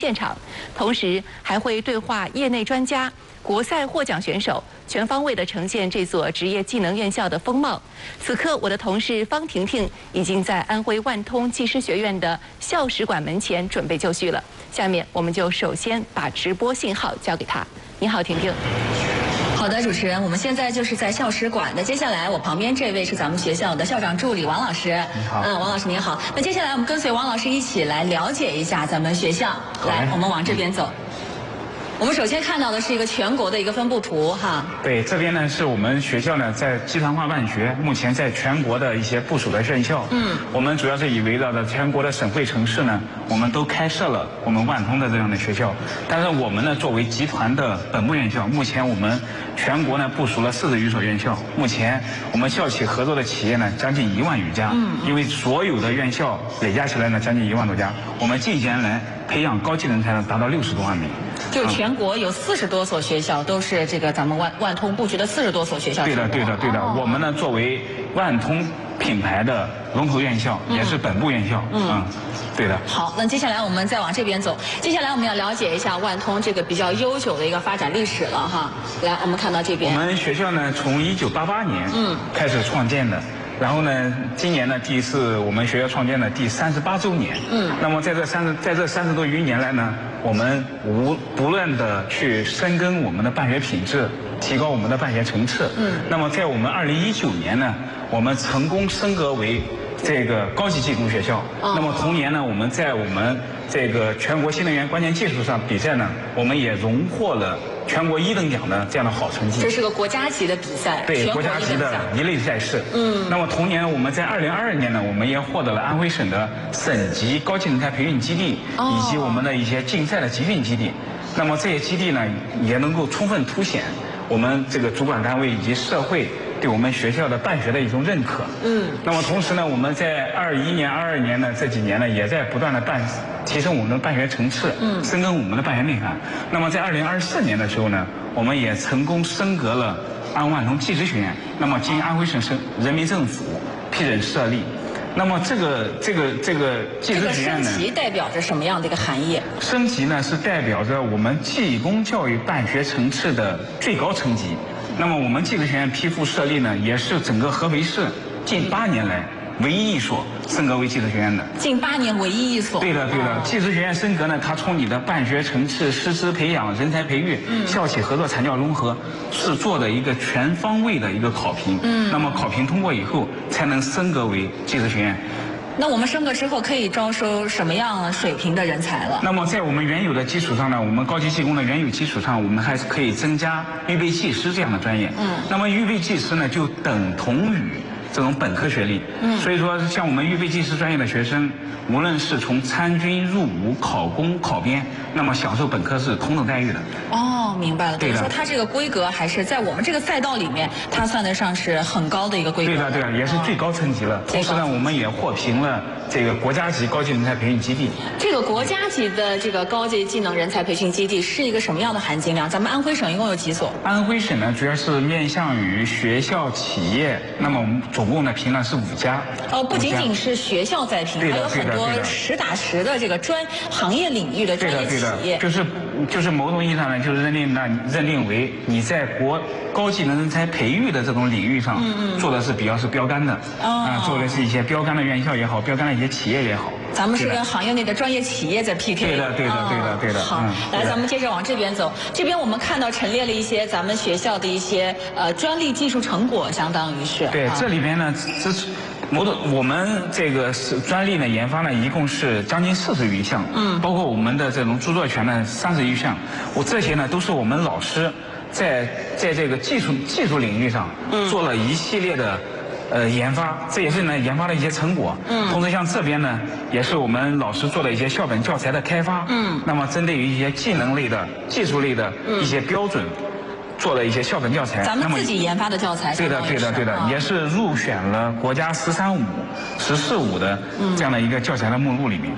现场，同时还会对话业内专家、国赛获奖选手，全方位地呈现这所职业技能院校的风貌。此刻，我的同事方婷婷已经在安徽万通技师学院的校史馆门前准备就绪了。下面，我们就首先把直播信号交给她。你好，婷婷。 好的，主持人，我们现在就是在校史馆。那接下来我旁边这位是咱们学校的校长助理王老师。 你好。 王老师您好。那接下来我们跟随王老师一起来了解一下咱们学校。来，我们往这边走。我们首先看到的是一个全国的一个分布图哈。 对，这边呢是我们学校呢在集团化办学，目前在全国的一些部属的院校。我们主要是以围绕着全国的省会城市呢，我们都开设了我们万通的这样的学校。但是我们呢作为集团的本部院校，目前我们全国呢部署了40余所院校。目前我们校企合作的企业呢将近1万余家。因为所有的院校累加起来呢将近1万多家。我们近些年来培养高级人才呢达到60多万名。 就全国有40多所学校，都是这个咱们万通布局的40多所学校。 对的，对的，对的。我们呢，作为万通品牌的龙头院校，也是本部院校。对的。 好，那接下来我们再往这边走。接下来我们要了解一下万通这个比较悠久的一个发展历史了哈。来，我们看到这边。 我们学校呢，从1988年开始创建的。 然后呢，今年呢，是我们学校创建的第38周年。那么在这30多余年来呢，我们不断的去深耕我们的办学品质，提高我们的办学层次。那么在我们2019年呢，我们成功升格为这个高级技工学校。那么同年呢，我们在我们这个全国新能源关键技术上比赛呢，我们也荣获了 全国1等奖的这样的好成绩， 这是个国家级的比赛， 对国家级的一类赛事。那么同年我们在2022年呢，我们也获得了安徽省的省级高级人才培训基地，以及我们的一些竞赛的集训基地。那么这些基地呢，也能够充分凸显我们这个主管单位以及社会 对我们学校的办学的一种认可。那么同时呢，我们在21年、22年呢这几年呢，也在不断的提升我们的办学层次，深耕我们的办学内涵。那么在2024年的时候呢，我们也成功升格了安万通技职学院，那么经安徽省人民政府批准设立。那么这个技职学院呢， 升级代表着什么样的一个含义？ 升级呢是代表着我们技工教育办学层次的最高层级。 那么我们技职学院批复设立呢，也是整个合肥市近8年来唯一一所升格为技职学院的。近8年唯一一所。对的，对的。技职学院升格呢，它从你的办学层次、师资培养、人才培育、校企合作、产教融合，是做的一个全方位的一个考评。那么考评通过以后，才能升格为技职学院。 那我们升格之后可以招收什么样水平的人才了？那么在我们原有的基础上呢，我们高级技工的原有基础上，我们还是可以增加预备技师这样的专业。那么预备技师呢，就等同于这种本科学历。所以说，像我们预备技师专业的学生，无论是从参军入伍、考公、考编，那么享受本科是同等待遇的。 哦，明白了。等于说它这个规格还是在我们这个赛道里面，它算得上是很高的一个规格。 对的，对的，也是最高层级了。同时呢，我们也获评了 这个国家级高级人才培训基地， 这个国家级的这个高级技能人才培训基地是一个什么样的含金量？咱们安徽省一共有几所？ 安徽省呢，主要是面向于学校、企业，那么我们总共呢评了是5家。 不仅仅是学校在评，还有很多实打实的这个行业领域的专业企业。 就是某种意义上呢，就是认定为你在高技能人才培育的这种领域上，做的是比较是标杆的。做的是一些标杆的院校也好，标杆的一些企业也好。 咱们是跟行业内的专业企业在 PK。 对的，对的，对的，对的。 好，来，咱们接着往这边走。这边我们看到陈列了一些咱们学校的一些专利技术成果，相当于是。 对，这里边呢，我们这个专利呢研发呢，一共是将近40余项。包括我们的这种著作权呢30余项。这些呢都是我们老师在这个技术领域上做了一系列的 研发，这也是呢研发的一些成果。同时像这边呢，也是我们老师做的一些校本教材的开发。那么针对于一些技能类的、技术类的一些标准，做了一些校本教材。 咱们自己研发的教材。 对的，对的，对的，也是入选了国家“13+5”、“14+5”的这样的一个教材的目录里面。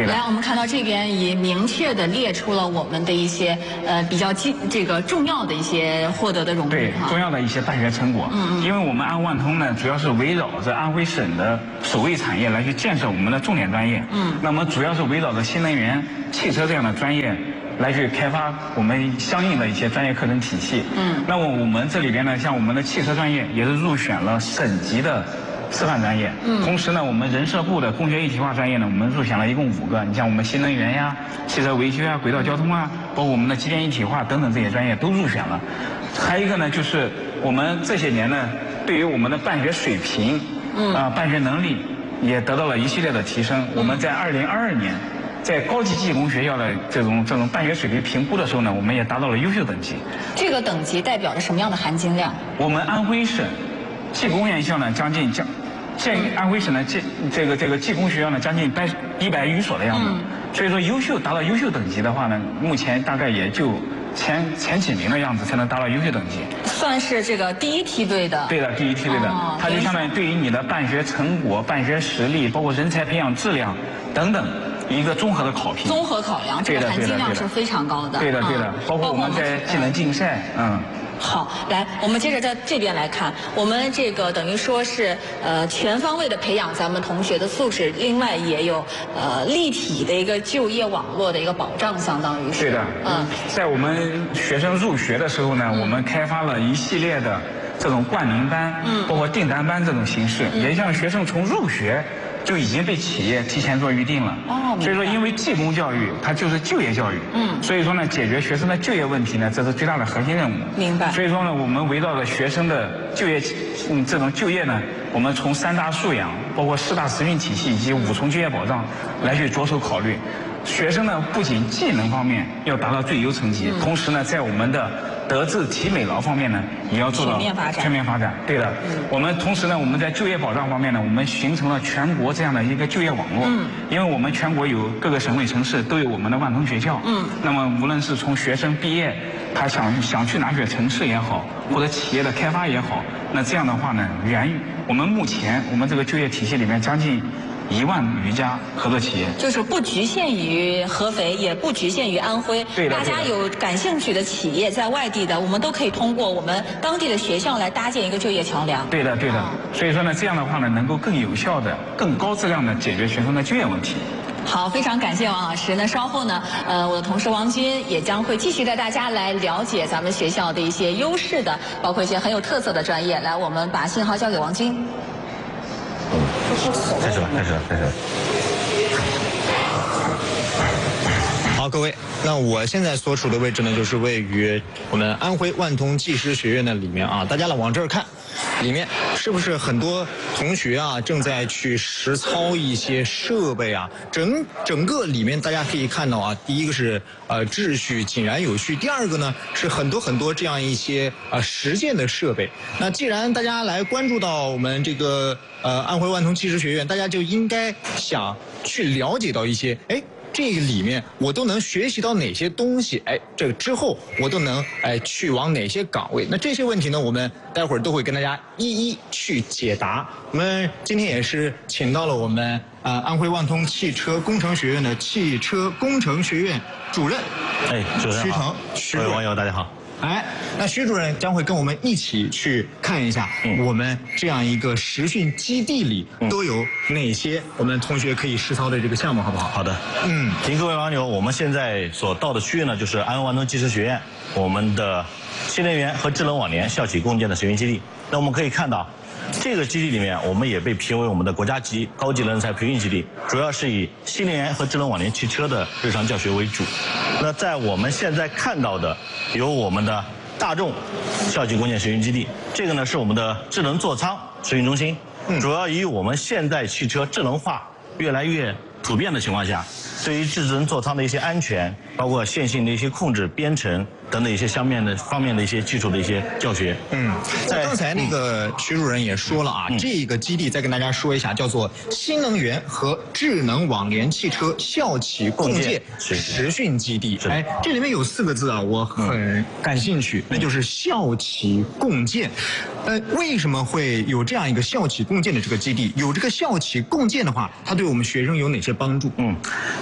对的。 来，我们看到这边也明确的列出了我们的一些比较重要的一些获得的荣誉。 对，重要的一些办学成果。因为我们安徽万通呢，主要是围绕着安徽省的首位产业来去建设我们的重点专业。那么主要是围绕着新能源、汽车这样的专业来去开发我们相应的一些专业课程体系。那么我们这里边呢，像我们的汽车专业也是入选了省级的示范专业。同时呢，我们人社部的工学一体化专业呢，我们入选了一共5个。你像我们新能源呀、汽车维修啊、轨道交通啊，包括我们的机电一体化等等这些专业都入选了。还有一个呢，就是我们这些年呢，对于我们的办学水平、办学能力也得到了一系列的提升。我们在2022年。在高级技工学校的这种办学水平评估的时候呢，我们也达到了优秀等级。 这个等级代表着什么样的含金量？ 我们安徽省技工院校呢，安徽省的这个技工学校呢，将近100余所的样子。所以说达到优秀等级的话呢，目前大概也就前几名的样子才能达到优秀等级。 算是这个第一梯队的。 对的，第一梯队的，它就相当于对于你的办学成果、办学实力，包括人才培养质量等等。一个综合的考评， 综合考量，这个含金量是非常高的。 对的，包括我们在技能竞赛， 好，来，我们接着在这边来看，我们这个等于说是全方位的培养咱们同学的素质，另外也有立体的一个就业网络的一个保障，相当于是。 对的，在我们学生入学的时候呢，我们开发了一系列的这种冠名班，包括订单班这种形式，也让学生从入学就已经被企业提前做预定了。所以说，因为技工教育它就是就业教育，所以说呢，解决学生的就业问题呢，这是最大的核心任务。 明白。 所以说呢，我们围绕着学生的就业，这种就业呢，我们从3大素养，包括4大实训体系以及5重就业保障来去着手考虑。学生呢，不仅技能方面要达到最优层级，同时呢，在我们的德智体美劳方面呢，也要做到全面发展。对的，我们同时呢，我们在就业保障方面呢，我们形成了全国这样的一个就业网络。因为我们全国有各个省委城市都有我们的万通学校。那么无论是从学生毕业，他想去哪所城市也好，或者企业的开发也好，那这样的话呢，我们目前我们这个就业体系里面将近1万余家合作企业， 就是不局限于合肥，也不局限于安徽。 对的， 大家有感兴趣的企业在外地的，我们都可以通过我们当地的学校来搭建一个就业桥梁。 对的。所以说呢，这样的话呢，能够更有效的、更高质量的解决学生的就业问题。 好，非常感谢王老师。那稍后呢，我的同事王军也将会继续带大家来了解咱们学校的一些优势的，包括一些很有特色的专业。来，我们把信号交给王军。 开始了。好，各位，那我现在所处的位置呢，就是位于我们安徽万通技师学院的里面啊。大家往这儿看，里面是不是很多同学啊正在去实操一些设备啊？整个里面大家可以看到啊，第一个是秩序井然有序，第二个呢是很多这样一些实践的设备。那既然大家来关注到我们这个安徽万通技师学院，大家就应该想去了解到一些这个里面我都能学习到哪些东西？这个之后我都能去往哪些岗位？那这些问题呢，我们待会儿都会跟大家一一去解答。我们今天也是请到了我们安徽万通汽车工程学院的汽车工程学院主任， 主任徐腾， 各位网友大家好。 那徐主任将会跟我们一起去看一下我们这样一个实训基地里都有哪些我们同学可以实操的这个项目，好不好？ 好的。请各位网友，我们现在所到的区域呢，就是安徽万通技师学院我们的新能源和智能网联校企共建的实训基地。那我们可以看到，这个基地里面，我们也被评为我们的国家级高级人才培训基地，主要是以新能源和智能网联汽车的日常教学为主。那在我们现在看到的，有我们的大众校企共建实训基地，这个呢是我们的智能座舱实训中心，主要以我们现代汽车智能化越来越普遍的情况下，对于智能座舱的一些安全，包括线性的一些控制、编程等等一些方面的一些基础的一些教学。 在刚才那个徐主任也说了啊，这个基地再跟大家说一下，叫做新能源和智能网联汽车校企共建实训基地。这里面有4个字啊，我很感兴趣，那就是校企共建。为什么会有这样一个校企共建的这个基地？有这个校企共建的话，它对我们学生有哪些帮助？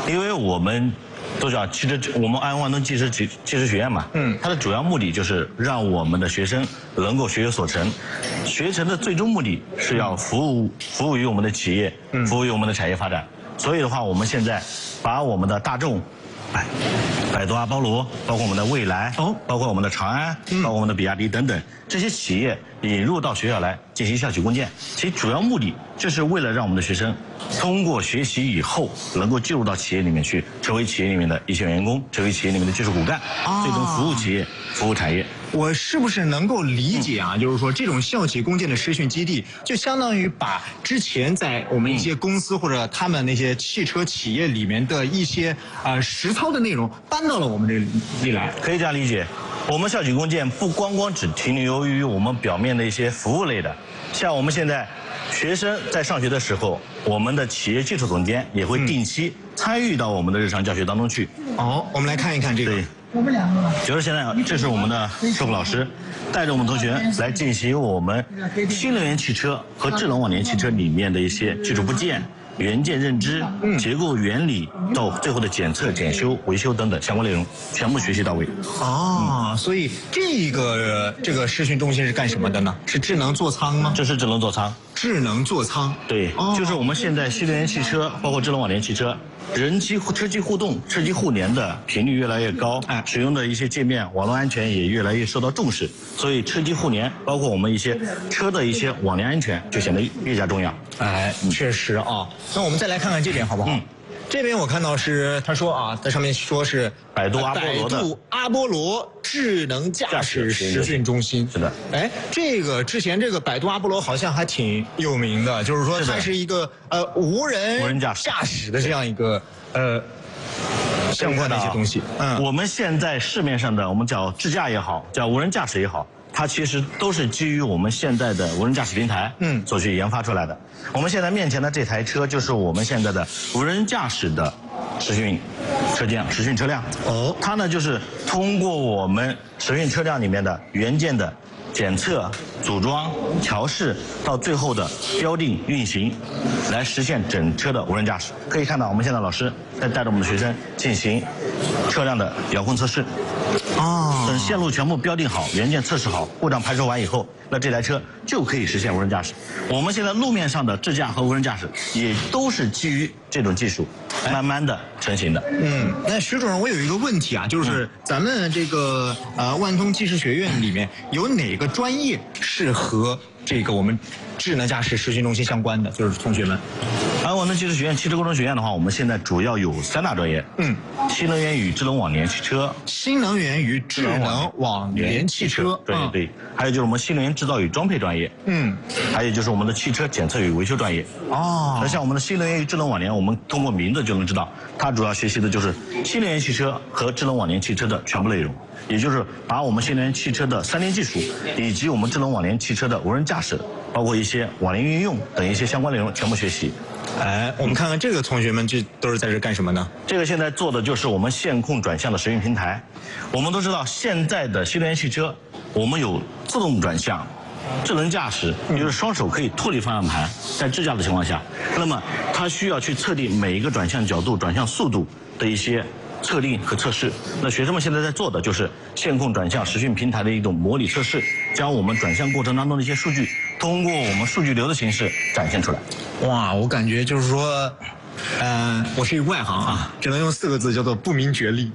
因为我们都讲我们安徽万通技师学院嘛，它的主要目的就是让我们的学生能够学有所成，学成的最终目的是要服务于我们的企业，服务于我们的产业发展。所以的话，我们现在把我们的大众、百度、阿波罗，包括我们的蔚来，包括我们的长安，包括我们的比亚迪等等这些企业引入到学校来进行校企共建。其主要目的就是为了让我们的学生通过学习以后，能够进入到企业里面去，成为企业里面的一线员工，成为企业里面的技术骨干，最终服务企业、服务产业。 我是不是能够理解啊？就是说，这种校企共建的实训基地，就相当于把之前在我们一些公司或者他们那些汽车企业里面的一些实操的内容搬到了我们这里来。 可以这样理解，我们校企共建不光只停留于我们表面的一些服务类的，像我们现在学生在上学的时候，我们的企业技术总监也会定期参与到我们的日常教学当中去。 我们来看一看这个。 对。就是现在，这是我们的授课老师带着我们同学来进行我们新能源汽车和智能网联汽车里面的一些基础部件、元件认知、结构原理到最后的检测、检修、维修等等相关内容，全部学习到位。 所以这个实训中心是干什么的呢？是智能座舱吗？ 这是智能座舱。 智能座舱。 对，就是我们现在新能源汽车，包括智能网联汽车。车机互动、车机互联的频率越来越高，使用的一些界面、网络安全也越来越受到重视，所以车机互联，包括我们一些车的一些网联安全，就显得越加重要。 确实啊。那我们再来看看这边好不好？这边我看到是他说在上面说是百度阿波罗智能驾驶实训中心。 是的。 这个之前这个百度阿波罗好像还挺有名的，就是说它是一个无人驾驶的这样一个相关的一些东西。 我们现在市面上的我们叫智驾也好，叫无人驾驶也好，它其实都是基于我们现在的无人驾驶平台所去研发出来的。我们现在面前的这台车就是我们现在的无人驾驶的实训车辆。它呢就是通过我们实训车辆里面的元件的检测、组装、调试到最后的标定运行，来实现整车的无人驾驶。可以看到，我们现在老师在带着我们的学生进行车辆的遥控测试。等线路全部标定好，元件测试好，故障排除完以后，那这台车就可以实现无人驾驶。我们现在路面上的智驾和无人驾驶也都是基于这种技术慢慢的成型的。 那徐主任，我有一个问题啊，就是咱们这个万通技师学院里面有哪个专业是和这个我们智能驾驶实训中心相关的？就是同学们。 万通技师学院汽车工程学院的话，我们现在主要有3大专业。新能源与智能网联汽车。 新能源与智能网联汽车。 对。还有就是我们新能源制造与装配专业。还有就是我们的汽车检测与维修专业。那像我们的新能源与智能网联，我们通过名字就能知道，它主要学习的就是新能源汽车和智能网联汽车的全部内容，也就是把我们新能源汽车的3联技术，以及我们智能网联汽车的无人驾驶，包括一些网联运用等一些相关内容全部学习。 我们看看这个同学们这都是在这干什么呢？ 这个现在做的就是我们线控转向的实训平台。我们都知道现在的新能源汽车，我们有自动转向、智能驾驶，也就是双手可以脱离方向盘，在智驾的情况下，那么它需要去测定每一个转向角度、转向速度的一些测定和测试。那学生们现在在做的就是线控转向实训平台的一种模拟测试，将我们转向过程当中的一些数据，通过我们数据流的形式展现出来。 我感觉就是说，我是一个外行啊，只能用4个字叫做不明觉厉。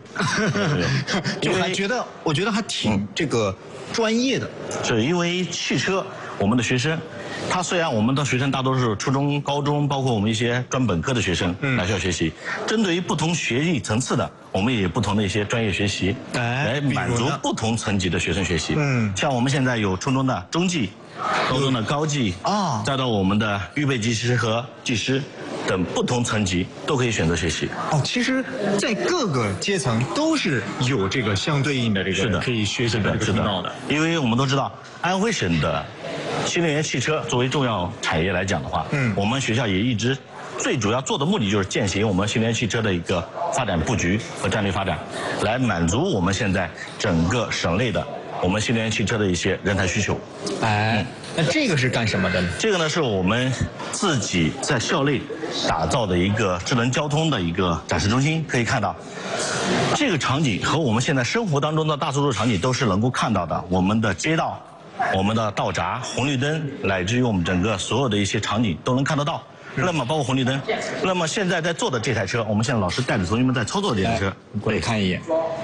我觉得还挺这个专业的。 是因为汽车，我们的学生，他虽然我们的学生大多是初中、高中，包括我们一些专本科的学生来学校学习，针对于不同学历层次的，我们也有不同的一些专业学习，来满足不同层级的学生学习。像我们现在有初中的中技，高中的高技再到我们的预备技师和技师等不同层级都可以选择学习。 其实，在各个阶层都是有这个相对应的这个可以学习的这个通道的。 因为我们都知道，安徽省的新能源汽车作为重要产业来讲的话，我们学校也一直最主要做的目的就是践行我们新能源汽车的一个发展布局和战略发展，来满足我们现在整个省内的我们新能源汽车的一些人才需求。 那这个是干什么的呢？ 这个呢是我们自己在校内打造的一个智能交通的一个展示中心，可以看到，这个场景和我们现在生活当中的大多数场景都是能够看到的。我们的街道、我们的道闸、红绿灯，乃至于我们整个所有的一些场景都能看得到。那么包括红绿灯，那么现在在坐的这台车，我们现在老师带着同学们在操作的这台车， 过来看一眼。